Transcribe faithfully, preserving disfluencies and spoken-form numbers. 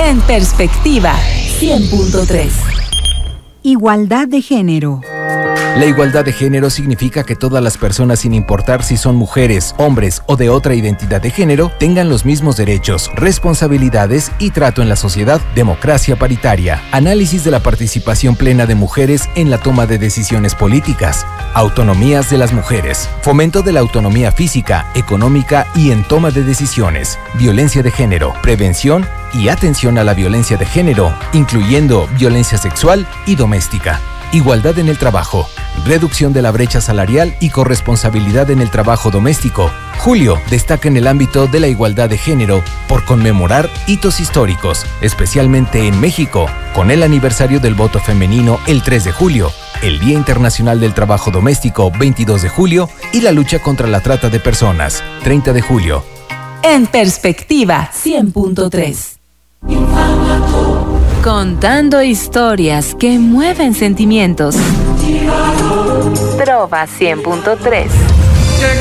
En perspectiva, cien punto tres. Igualdad de género. La igualdad de género significa que todas las personas, sin importar si son mujeres, hombres o de otra identidad de género, tengan los mismos derechos, responsabilidades y trato en la sociedad. Democracia paritaria. Análisis de la participación plena de mujeres en la toma de decisiones políticas. Autonomías de las mujeres. Fomento de la autonomía física, económica y en toma de decisiones. Violencia de género. Prevención y atención a la violencia de género, incluyendo violencia sexual y doméstica. Igualdad en el trabajo, reducción de la brecha salarial y corresponsabilidad en el trabajo doméstico. Julio destaca en el ámbito de la igualdad de género por conmemorar hitos históricos, especialmente en México, con el aniversario del voto femenino el tres de julio, el Día Internacional del Trabajo Doméstico veintidós de julio y la lucha contra la trata de personas treinta de julio. En perspectiva, cien punto tres. Contando historias que mueven sentimientos. Trova cien punto tres.